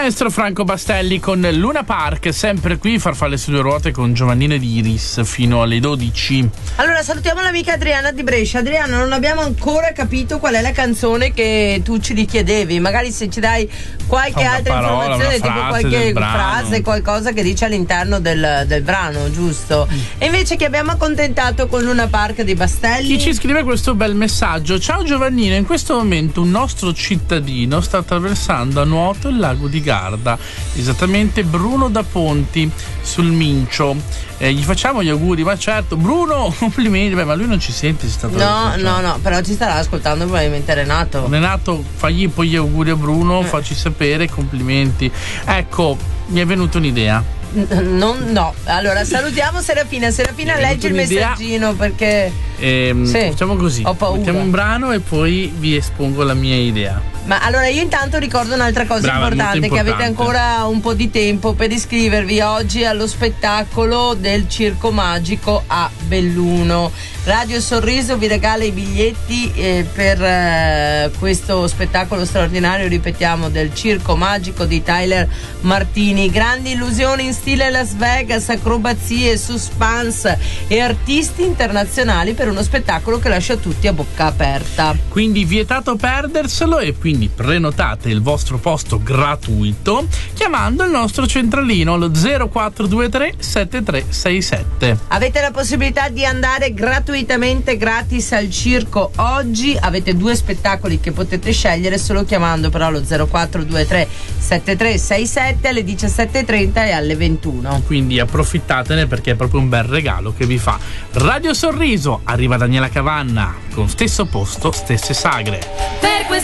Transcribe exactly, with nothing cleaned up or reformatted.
maestro Franco Bastelli con Luna Park, sempre qui Farfalle su due ruote con Giovannino ed Iris fino alle dodici. Allora salutiamo l'amica Adriana di Brescia. Adriana, non abbiamo ancora capito qual è la canzone che tu ci richiedevi, magari se ci dai qualche Una altra parola, informazione, una tipo frase qualche del frase, qualcosa che dice all'interno del, del brano, giusto? Mm. E invece che abbiamo accontentato con Luna Park di Bastelli. Chi ci scrive questo bel messaggio: ciao Giovannino, in questo momento un nostro cittadino sta attraversando a nuoto il lago di Garda, esattamente Bruno da Ponti sul Mincio. Eh, gli facciamo gli auguri, ma certo, Bruno, complimenti. Beh, ma lui non ci sente, si sta no, no, no, però ci starà ascoltando probabilmente Renato. Renato, fagli poi gli auguri a Bruno, eh. facci sapere, complimenti. Ecco, mi è venuta un'idea. Non, no, allora salutiamo Serafina. Serafina, leggi il messaggino perché ehm, sì, facciamo così, ho paura. Mettiamo un brano e poi vi espongo la mia idea. Ma allora io intanto ricordo un'altra cosa Brava, importante, che avete ancora un po' di tempo per iscrivervi oggi allo spettacolo del Circo Magico a Belluno. Radio Sorriso vi regala i biglietti eh, per eh, questo spettacolo straordinario, ripetiamo, del Circo Magico di Tyler Martini. Grandi illusioni in stile Las Vegas, acrobazie, suspense e artisti internazionali per uno spettacolo che lascia tutti a bocca aperta. Quindi vietato perderselo, e quindi prenotate il vostro posto gratuito chiamando il nostro centralino allo zero quattro due tre sette tre sei sette. Avete la possibilità di andare gratuitamente gratis al circo oggi. Avete due spettacoli che potete scegliere solo chiamando però allo zero quattro due tre sette tre sei sette alle diciassette e trenta e alle ventuno. Quindi approfittatene, perché è proprio un bel regalo che vi fa Radio Sorriso. Arriva Daniela Cavanna con Stesso Posto, Stesse Sagre. Per